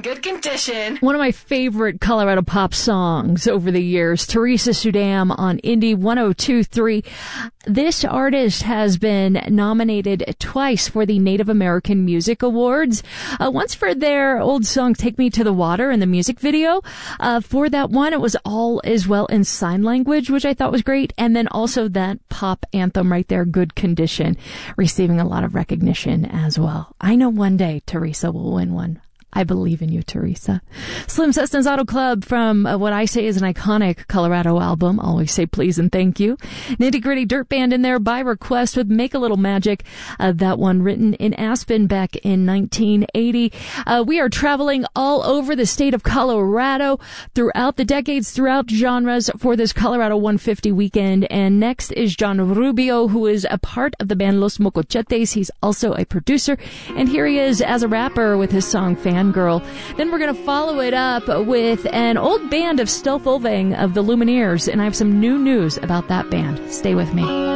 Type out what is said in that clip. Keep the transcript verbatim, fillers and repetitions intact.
Good Condition. One of my favorite Colorado pop songs over the years, Teresa Sudam on Indie one oh two point three. This artist has been nominated twice for the Native American Music Awards. Uh, once for their old song, Take Me to the Water, in the music video. Uh, for that one, it was all as well in sign language, which I thought was great. And then also that pop anthem right there, Good Condition, receiving a lot of recognition as well. I know one day Teresa will win one. I believe in you, Teresa. Slim Cessna's Auto Club from uh, what I say is an iconic Colorado album. Always say please and thank you. Nitty Gritty Dirt Band in there by request with Make a Little Magic. Uh, that one written in Aspen back in nineteen eighty. Uh, we are traveling all over the state of Colorado throughout the decades, throughout genres for this Colorado one fifty weekend. And next is John Rubio, who is a part of the band Los Mocochetes. He's also a producer. And here he is as a rapper with his song Fan Girl. Then we're going to follow it up with an old band of Stealth Olvang of the Lumineers, and I have some new news about that band. Stay with me.